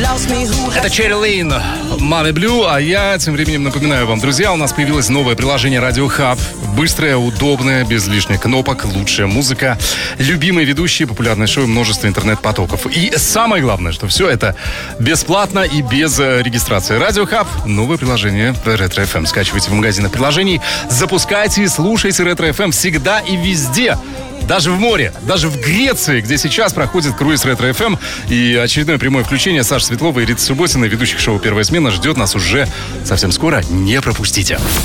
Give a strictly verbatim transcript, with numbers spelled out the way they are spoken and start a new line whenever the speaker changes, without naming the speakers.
Это Черри Лейн, Mommy Blue, а я тем временем напоминаю вам, друзья, у нас появилось новое приложение Radio Hub. Быстрое, удобное, без лишних кнопок, лучшая музыка, любимые ведущие, популярное шоу, множество интернет-потоков. И самое главное, что все это бесплатно и без регистрации. Radio Hub, новое приложение Ретро эф эм. Скачивайте в магазинах приложений, запускайте и слушайте Ретро эф эм всегда и везде. Даже в море, даже в Греции, где сейчас проходит круиз Ретро эф эм. И очередное прямое включение Саши Светлова и Риты Субботиной, ведущих шоу «Первая смена», ждет нас уже совсем скоро. Не пропустите.